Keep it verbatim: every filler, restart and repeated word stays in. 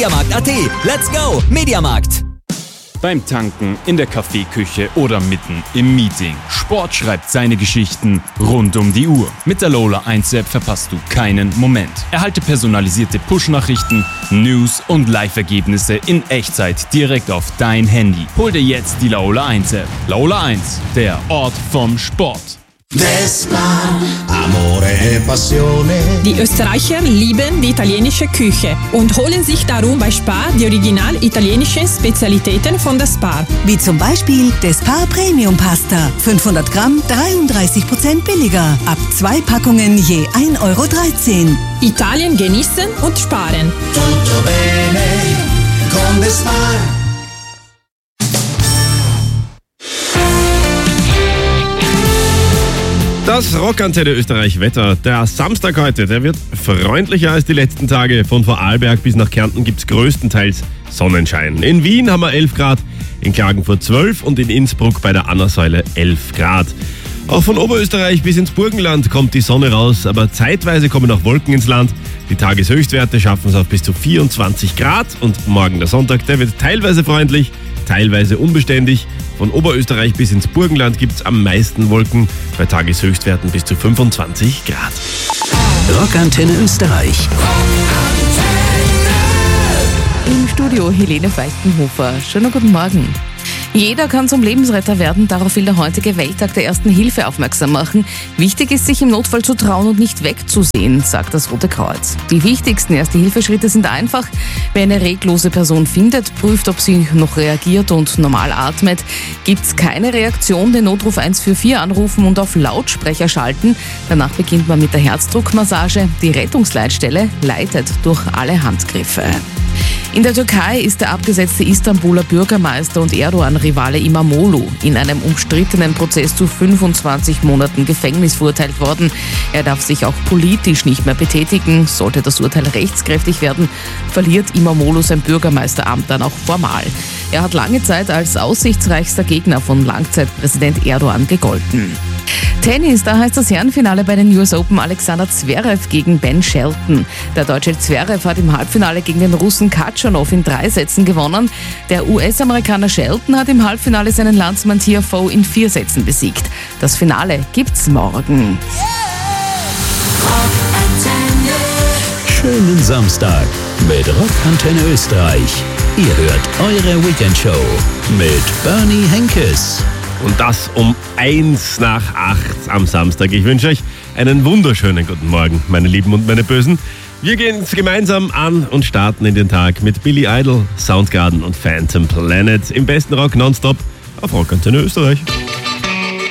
Mediamarkt.at. Let's go, Mediamarkt! Beim Tanken, in der Kaffeeküche oder mitten im Meeting. Sport schreibt seine Geschichten rund um die Uhr. Mit der Lola eins App verpasst du keinen Moment. Erhalte personalisierte Push-Nachrichten, News und Live-Ergebnisse in Echtzeit direkt auf dein Handy. Hol dir jetzt die Lola eins App. Lola eins, der Ort vom Sport. Vespa, Amore e Passione. Die Österreicher lieben die italienische Küche und holen sich darum bei Spar die original italienischen Spezialitäten von der Spar. Wie zum Beispiel der Spar Premium Pasta. fünfhundert Gramm, dreiunddreißig Prozent billiger. Ab zwei Packungen je ein Euro dreizehn. Italien genießen und sparen. Tutto bene con the Spar. Das Rockantenne Österreich Wetter. Der Samstag heute, der wird freundlicher als die letzten Tage. Von Vorarlberg bis nach Kärnten gibt es größtenteils Sonnenschein. In Wien haben wir elf Grad, in Klagenfurt zwölf und in Innsbruck bei der Annasäule elf Grad. Auch von Oberösterreich bis ins Burgenland kommt die Sonne raus, aber zeitweise kommen auch Wolken ins Land. Die Tageshöchstwerte schaffen es auf bis zu vierundzwanzig Grad und morgen der Sonntag, der wird teilweise freundlich, teilweise unbeständig. Von Oberösterreich bis ins Burgenland gibt es am meisten Wolken, bei Tageshöchstwerten bis zu fünfundzwanzig Grad. Rockantenne Österreich. Im Studio Helene Feichtenhofer. Schönen guten Morgen. Jeder kann zum Lebensretter werden, darauf will der heutige Welttag der Ersten Hilfe aufmerksam machen. Wichtig ist, sich im Notfall zu trauen und nicht wegzusehen, sagt das Rote Kreuz. Die wichtigsten Erste-Hilfe-Schritte sind einfach: Wer eine reglose Person findet, prüft, ob sie noch reagiert und normal atmet. Gibt es keine Reaktion, den Notruf eins vier vier anrufen und auf Lautsprecher schalten. Danach beginnt man mit der Herzdruckmassage. Die Rettungsleitstelle leitet durch alle Handgriffe. In der Türkei ist der abgesetzte Istanbuler Bürgermeister und Erdogan-Rivale Imamoglu in einem umstrittenen Prozess zu fünfundzwanzig Monaten Gefängnis verurteilt worden. Er darf sich auch politisch nicht mehr betätigen. Sollte das Urteil rechtskräftig werden, verliert Imamoglu sein Bürgermeisteramt dann auch formal. Er hat lange Zeit als aussichtsreichster Gegner von Langzeitpräsident Erdogan gegolten. Tennis, da heißt das Herrenfinale bei den U S Open Alexander Zverev gegen Ben Shelton. Der deutsche Zverev hat im Halbfinale gegen den Russen Khachanov in drei Sätzen gewonnen. Der U S-Amerikaner Shelton hat im Halbfinale seinen Landsmann Tiafoe in vier Sätzen besiegt. Das Finale gibt's morgen. Schönen Samstag mit Rockantenne Österreich. Ihr hört eure Weekendshow mit Bernie Henkes. Und das um eins nach acht am Samstag. Ich wünsche euch einen wunderschönen guten Morgen, meine Lieben und meine Bösen. Wir gehen es gemeinsam an und starten in den Tag mit Billy Idol, Soundgarden und Phantom Planet im besten Rock nonstop auf Rockantenne Österreich.